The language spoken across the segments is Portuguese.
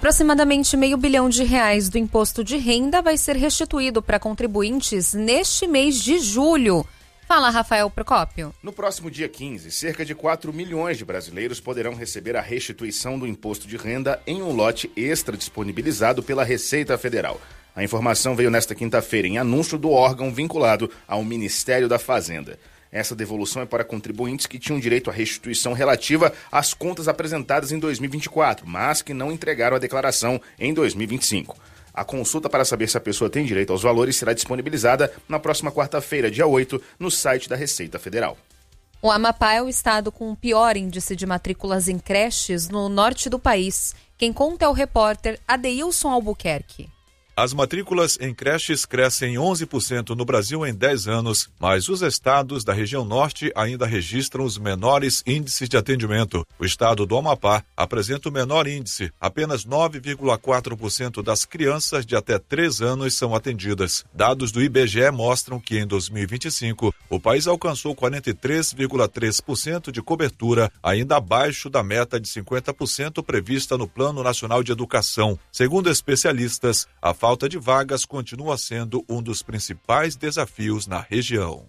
Aproximadamente R$500 bilhão do imposto de renda vai ser restituído para contribuintes neste mês de julho. Fala, Rafael Procópio. No próximo dia 15, cerca de 4 milhões de brasileiros poderão receber a restituição do imposto de renda em um lote extra disponibilizado pela Receita Federal. A informação veio nesta quinta-feira em anúncio do órgão vinculado ao Ministério da Fazenda. Essa devolução é para contribuintes que tinham direito à restituição relativa às contas apresentadas em 2024, mas que não entregaram a declaração em 2025. A consulta para saber se a pessoa tem direito aos valores será disponibilizada na próxima quarta-feira, dia 8, no site da Receita Federal. O Amapá é o estado com o pior índice de matrículas em creches no norte do país. Quem conta é o repórter Adeilson Albuquerque. As matrículas em creches crescem 11% no Brasil em 10 anos, mas os estados da região norte ainda registram os menores índices de atendimento. O estado do Amapá apresenta o menor índice. Apenas 9,4% das crianças de até 3 anos são atendidas. Dados do IBGE mostram que em 2025, o país alcançou 43,3% de cobertura, ainda abaixo da meta de 50% prevista no Plano Nacional de Educação. Segundo especialistas, a falta de vagas continua sendo um dos principais desafios na região.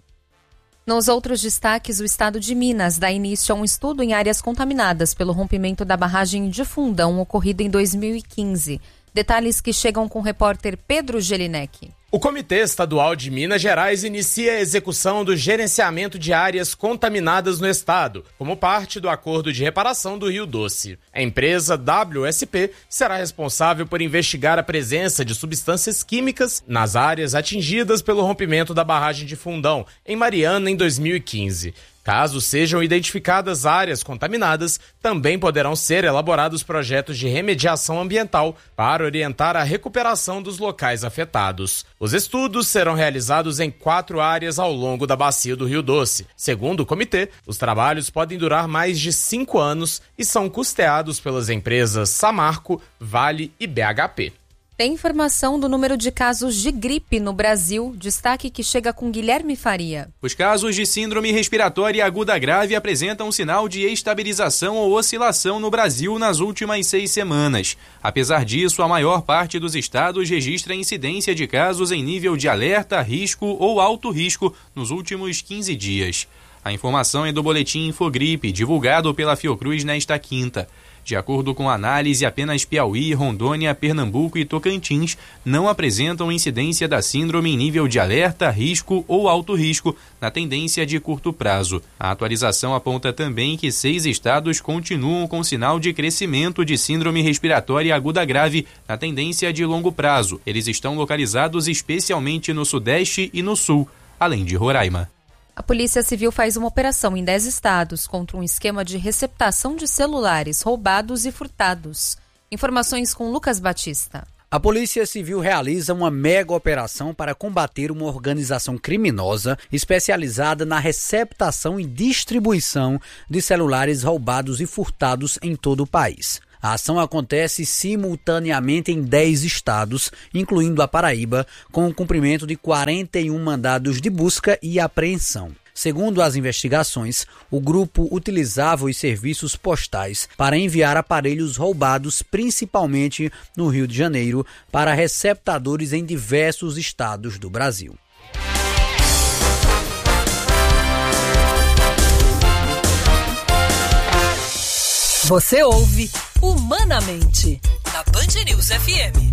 Nos outros destaques, o estado de Minas dá início a um estudo em áreas contaminadas pelo rompimento da barragem de Fundão ocorrido em 2015. Detalhes que chegam com o repórter Pedro Gelinek. O Comitê Estadual de Minas Gerais inicia a execução do gerenciamento de áreas contaminadas no estado, como parte do acordo de reparação do Rio Doce. A empresa WSP será responsável por investigar a presença de substâncias químicas nas áreas atingidas pelo rompimento da barragem de Fundão, em Mariana, em 2015. Caso sejam identificadas áreas contaminadas, também poderão ser elaborados projetos de remediação ambiental para orientar a recuperação dos locais afetados. Os estudos serão realizados em 4 áreas ao longo da bacia do Rio Doce. Segundo o comitê, os trabalhos podem durar mais de 5 anos e são custeados pelas empresas Samarco, Vale e BHP. Tem informação do número de casos de gripe no Brasil, destaque que chega com Guilherme Faria. Os casos de síndrome respiratória aguda grave apresentam sinal de estabilização ou oscilação no Brasil nas últimas 6 semanas. Apesar disso, a maior parte dos estados registra incidência de casos em nível de alerta, risco ou alto risco nos últimos 15 dias. A informação é do boletim Infogripe, divulgado pela Fiocruz nesta quinta. De acordo com a análise, apenas Piauí, Rondônia, Pernambuco e Tocantins não apresentam incidência da síndrome em nível de alerta, risco ou alto risco na tendência de curto prazo. A atualização aponta também que 6 estados continuam com sinal de crescimento de síndrome respiratória aguda grave na tendência de longo prazo. Eles estão localizados especialmente no Sudeste e no Sul, além de Roraima. A Polícia Civil faz uma operação em 10 estados contra um esquema de receptação de celulares roubados e furtados. Informações com Lucas Batista. A Polícia Civil realiza uma mega operação para combater uma organização criminosa especializada na receptação e distribuição de celulares roubados e furtados em todo o país. A ação acontece simultaneamente em 10 estados, incluindo a Paraíba, com o cumprimento de 41 mandados de busca e apreensão. Segundo as investigações, o grupo utilizava os serviços postais para enviar aparelhos roubados, principalmente no Rio de Janeiro, para receptadores em diversos estados do Brasil. Você ouve Humanamente, na Band News FM.